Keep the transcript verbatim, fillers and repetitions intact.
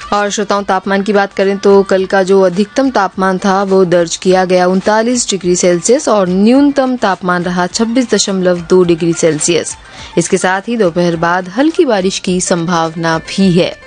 और श्रोताओं, तापमान की बात करें तो कल का जो अधिकतम तापमान था वो दर्ज किया गया उनतालीस डिग्री सेल्सियस और न्यूनतम तापमान रहा छब्बीस दशमलव दो डिग्री सेल्सियस। इसके साथ ही दोपहर बाद हल्की बारिश की संभावना भी है।